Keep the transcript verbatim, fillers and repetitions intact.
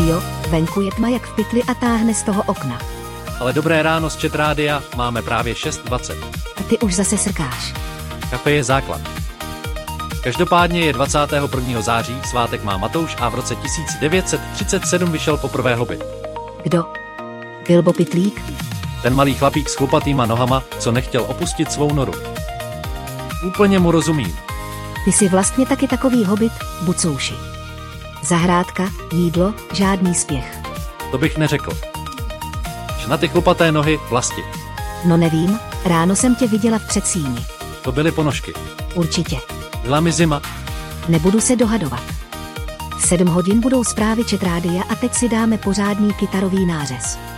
Pio, venku je tma jak v pytli a táhne z toho okna. Ale dobré ráno z Chat Rádia, máme právě šest dvacet. A ty už zase srkáš. Kafe je základ. Každopádně je dvacátého prvního září, svátek má Matouš a v roce tisíc devět set třicet sedm vyšel poprvé Hobbit. Kdo? Bilbo Pytlík? Ten malý chlapík s chlupatýma nohama, co nechtěl opustit svou noru. Úplně mu rozumím. Ty jsi vlastně taky takový hobit, bucouši. Zahrádka, jídlo, žádný spěch. To bych neřekl. Že na ty chlupaté nohy vlasti. No nevím, ráno jsem tě viděla v předsíni. To byly ponožky. Určitě. Byla mi zima. Nebudu se dohadovat. V sedm hodin budou zprávy Chat Rádia a teď si dáme pořádný kytarový nářez.